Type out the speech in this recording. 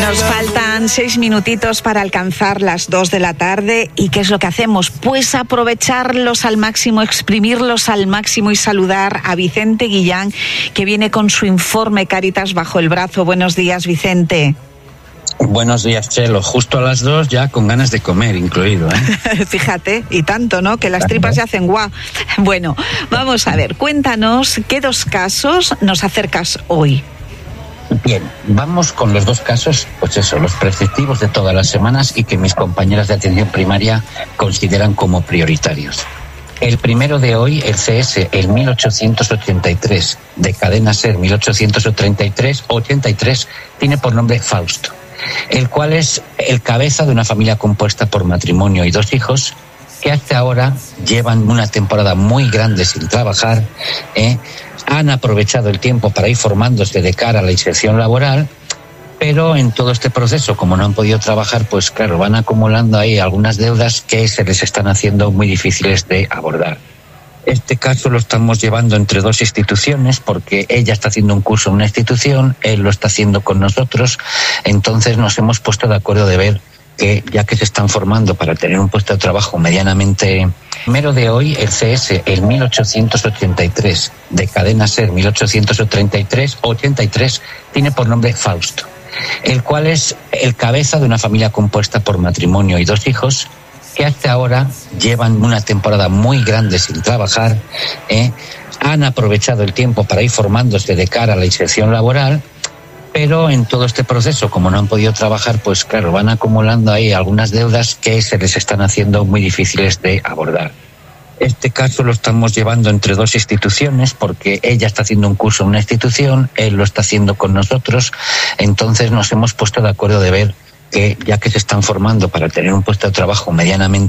Nos faltan 6 minutitos para alcanzar las 2 de la tarde. ¿Y qué es lo que hacemos? Pues aprovecharlos al máximo, exprimirlos al máximo y saludar a Vicente Guillán, que viene con su informe Cáritas bajo el brazo. Buenos días, Vicente. Buenos días, Chelo. Justo a las 2 ya con ganas de comer incluido, ¿eh? Fíjate, y tanto, ¿no? Que las tripas se hacen guau. Bueno, vamos a ver, cuéntanos qué 2 casos nos acercas hoy. Bien, vamos con los 2 casos, pues eso, los preceptivos de todas las semanas y que mis compañeras de atención primaria consideran como prioritarios. El primero de hoy, el CS, el 1883, de Cadena SER 1883, tiene por nombre Fausto, el cual es el cabeza de una familia compuesta por matrimonio y 2 hijos que hasta ahora llevan una temporada muy grande sin trabajar, han aprovechado el tiempo para ir formándose de cara a la inserción laboral, pero en todo este proceso, como no han podido trabajar, pues claro, van acumulando ahí algunas deudas que se les están haciendo muy difíciles de abordar. Este caso lo estamos llevando entre 2 instituciones porque ella está haciendo un curso en una institución, él lo está haciendo con nosotros, entonces nos hemos puesto de acuerdo de ver que ya que se están formando para tener un puesto de trabajo medianamente... Primero de hoy, el CS, el 1883, de Cadena SER 1883, tiene por nombre Fausto, el cual es el cabeza de una familia compuesta por matrimonio y 2 hijos que hasta ahora llevan una temporada muy grande sin trabajar, han aprovechado el tiempo para ir formándose de cara a la inserción laboral, pero en todo este proceso, como no han podido trabajar, pues claro, van acumulando ahí algunas deudas que se les están haciendo muy difíciles de abordar. Este caso lo estamos llevando entre 2 instituciones porque ella está haciendo un curso en una institución, él lo está haciendo con nosotros, entonces nos hemos puesto de acuerdo de ver que ya que se están formando para tener un puesto de trabajo medianamente